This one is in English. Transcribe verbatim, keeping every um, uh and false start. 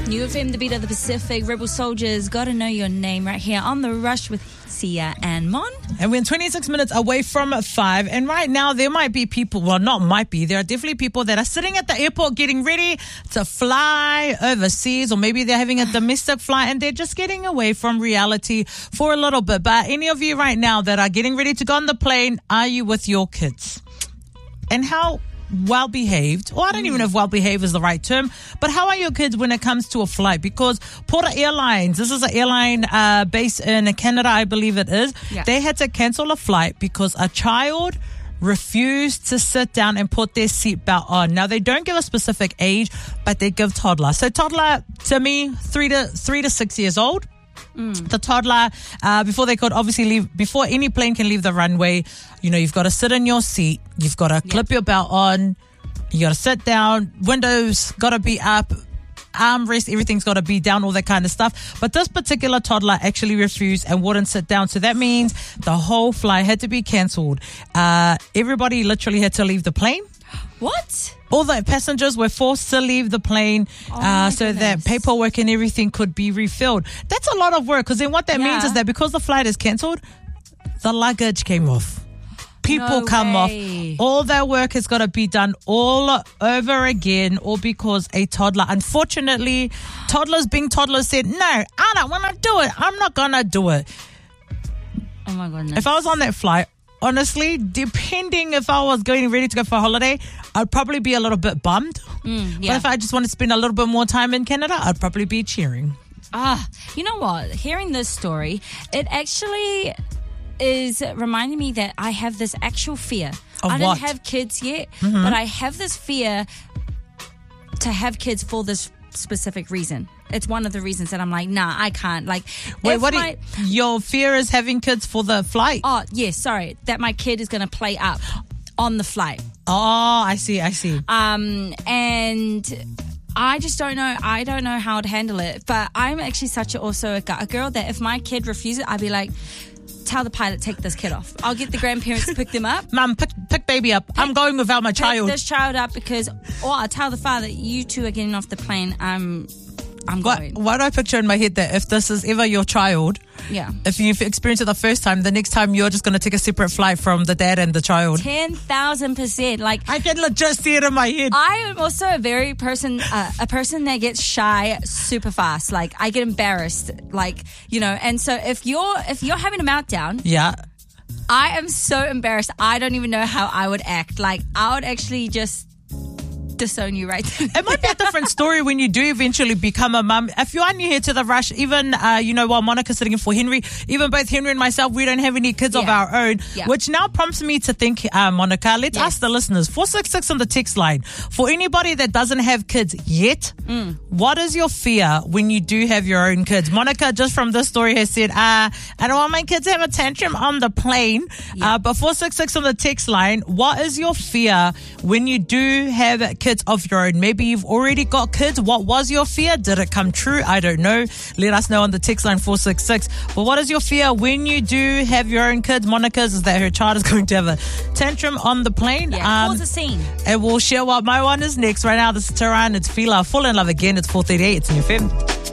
New F M, the beat of the Pacific, Rebel Soldiers, Gotta Know Your Name, right here on The Rush with Sia and Mon. And we're twenty-six minutes away from five. And right now, there might be people, well, not might be, there are definitely people that are sitting at the airport getting ready to fly overseas, or maybe they're having a domestic flight and they're just getting away from reality for a little bit. But any of you right now that are getting ready to go on the plane, are you with your kids? And how well behaved, or I don't even know if well behaved is the right term, but how are your kids when it comes to a flight? Because Porter Airlines, this is an airline uh, based in Canada, I believe it is, yeah. They had to cancel a flight because a child refused to sit down and put their seatbelt on. Now, they don't give a specific age, but they give toddler. So toddler, to me, three to three to six years old. Mm. The toddler, uh, before they could obviously leave, before any plane can leave the runway, you know, you've got to sit in your seat, you've got to yep. clip your belt on, you got to sit down, windows got to be up, armrest, everything's got to be down, all that kind of stuff. But this particular toddler actually refused and wouldn't sit down. So that means the whole flight had to be cancelled. Uh, everybody literally had to leave the plane. What? All the passengers were forced to leave the plane oh uh, so goodness. that paperwork and everything could be refilled. That's a lot of work, because then what that yeah. means is that because the flight is cancelled, the luggage came off. People no come way. off. All that work has got to be done all over again, all because a toddler, unfortunately, toddlers being toddlers said, no, I don't want to do it. I'm not going to do it. Oh my goodness. If I was on that flight, honestly, depending if I was going ready to go for a holiday, I'd probably be a little bit bummed. Mm, yeah. But if I just want to spend a little bit more time in Canada, I'd probably be cheering. Ah, you know what? Hearing this story, it actually is reminding me that I have this actual fear. Of I don't what? have kids yet, Mm-hmm. but I have this fear to have kids for this specific reason. It's one of the reasons that I'm like, nah, I can't. Like, Wait, if what? my, do you, your fear is having kids for the flight? Oh, yes, sorry. That my kid is going to play up on the flight. Oh, I see, I see. Um, and I just don't know. I don't know how to handle it. But I'm actually such a, also a, gu- a girl that if my kid refuses, I'd be like, tell the pilot, take this kid off. I'll get the grandparents to pick them up. Mum, pick, pick baby up. I'm going without my child. Pick this child up because, or I'll tell the father, you two are getting off the plane. I'm, I'm What, going. why do I picture in my head that if this is ever your child, Yeah. if you've experienced it the first time, the next time you're just going to take a separate flight from the dad and the child? ten thousand percent. Like, I can legit see it in my head. I am also a very person, uh, a person that gets shy super fast. Like, I get embarrassed, like, you know, and so if you're, if you're having a meltdown, Yeah. I am so embarrassed. I don't even know how I would act. Like, I would actually just disown you right then. It might be a different story when you do eventually become a mum. If you are new here to the Rush, even, uh, you know, while Monica's sitting in for Henry, even both Henry and myself, we don't have any kids of Yeah. our own, Yeah. which now prompts me to think, uh, Monica, let's Yes. ask the listeners, four six six on the text line. For anybody that doesn't have kids yet, Mm. what is your fear when you do have your own kids? Monica, just from this story, has said, uh, I don't want my kids to have a tantrum on the plane. Yeah. Uh, but four six six on the text line, what is your fear when you do have kids of your own? Maybe you've already got kids. What was your fear? Did it come true? I don't know. Let us know on the text line four six six. But what is your fear when you do have your own kids? Monica's is that her child is going to have a tantrum on the plane. Yeah, Um, cause a scene. and we'll share what my one is next. Right now, this is Tehran. It's Fila. Full in Love again. It's four thirty-eight. It's New F M.